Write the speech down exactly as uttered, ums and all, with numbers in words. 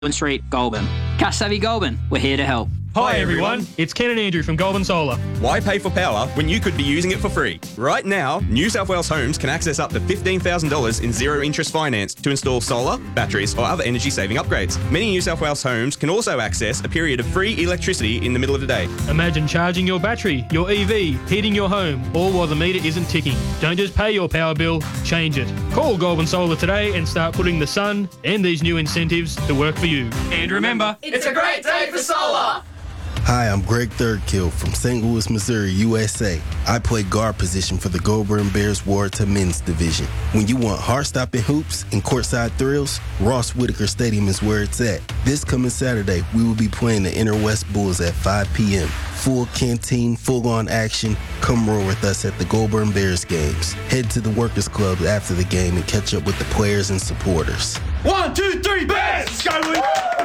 Street, Goulburn. Gas Savvy Goulburn, we're here to help. Hi everyone, it's Ken and Andrew from Goulburn Solar. Why pay for power when you could be using it for free? Right now, New South Wales Homes can access up to fifteen thousand dollars in zero interest finance to install solar, batteries or other energy saving upgrades. Many New South Wales homes can also access a period of free electricity in the middle of the day. Imagine charging your battery, your E V, heating your home, all while the meter isn't ticking. Don't just pay your power bill, change it. Call Goulburn Solar today and start putting the sun and these new incentives to work for you. And remember, it's a great day for solar! Hi, I'm Greg Thirdkill from Saint Louis, Missouri, U S A. I play guard position for the Goulburn Bears Warta Men's Division. When you want heart-stopping hoops and courtside thrills, Ross Whitaker Stadium is where it's at. This coming Saturday, we will be playing the Inner West Bulls at five p.m. Full canteen, full-on action. Come roll with us at the Goulburn Bears games. Head to the Workers Club after the game and catch up with the players and supporters. One, two, three, Bears! Go,